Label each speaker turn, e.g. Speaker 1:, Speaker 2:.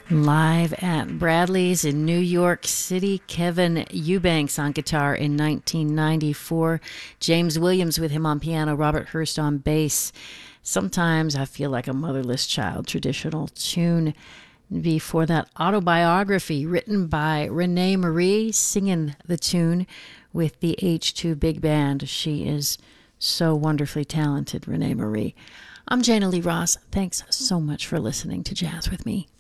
Speaker 1: Live at Bradley's in New York City, Kevin Eubanks on guitar in 1994, James Williams with him on piano, Robert Hurst on bass. Sometimes I Feel Like a Motherless Child, traditional tune. Before that, Autobiography, written by Renee Marie, singing the tune with the H2 Big Band. She is so wonderfully talented, Renee Marie. I'm Jana Lee Ross. Thanks so much for listening to Jazz with Me.